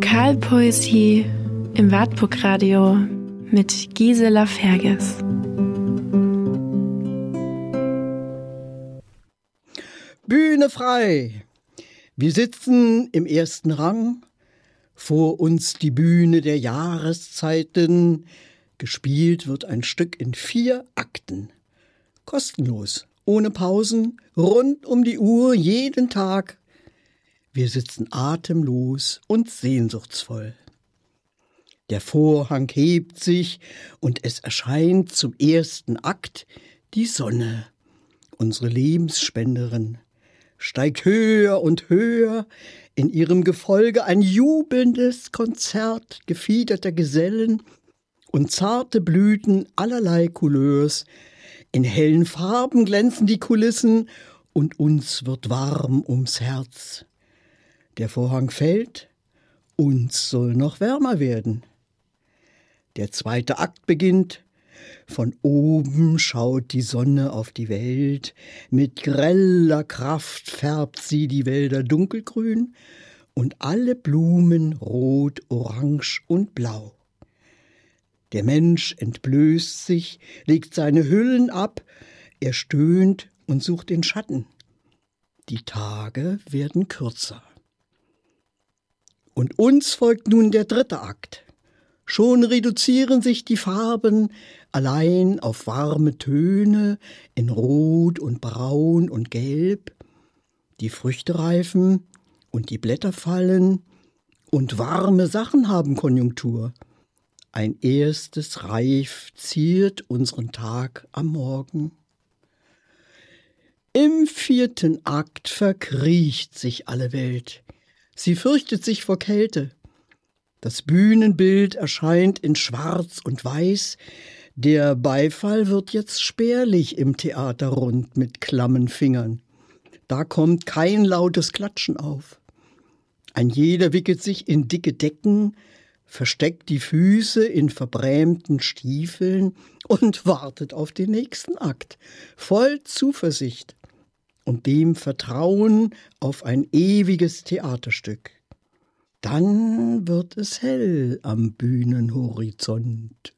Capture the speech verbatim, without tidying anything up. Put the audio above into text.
Lokalpoesie im Wartburg-Radio mit Gisela Ferges. Bühne frei! Wir sitzen im ersten Rang, vor uns die Bühne der Jahreszeiten. Gespielt wird ein Stück in vier Akten. Kostenlos, ohne Pausen, rund um die Uhr, jeden Tag. Wir sitzen atemlos und sehnsuchtsvoll. Der Vorhang hebt sich und es erscheint zum ersten Akt die Sonne, unsere Lebensspenderin, steigt höher und höher, in ihrem Gefolge ein jubelndes Konzert gefiederter Gesellen und zarte Blüten allerlei Couleurs. In hellen Farben glänzen die Kulissen und uns wird warm ums Herz. Der Vorhang fällt, uns soll noch wärmer werden. Der zweite Akt beginnt. Von oben schaut die Sonne auf die Welt. Mit greller Kraft färbt sie die Wälder dunkelgrün und alle Blumen rot, orange und blau. Der Mensch entblößt sich, legt seine Hüllen ab, er stöhnt und sucht den Schatten. Die Tage werden kürzer. Und uns folgt nun der dritte Akt. Schon reduzieren sich die Farben allein auf warme Töne in Rot und Braun und Gelb. Die Früchte reifen und die Blätter fallen und warme Sachen haben Konjunktur. Ein erstes Reif ziert unseren Tag am Morgen. Im vierten Akt verkriecht sich alle Welt. Sie fürchtet sich vor Kälte. Das Bühnenbild erscheint in Schwarz und Weiß. Der Beifall wird jetzt spärlich im Theaterrund mit klammen Fingern. Da kommt kein lautes Klatschen auf. Ein jeder wickelt sich in dicke Decken, versteckt die Füße in verbrämten Stiefeln und wartet auf den nächsten Akt, voll Zuversicht und dem Vertrauen auf ein ewiges Theaterstück. Dann wird es hell am Bühnenhorizont.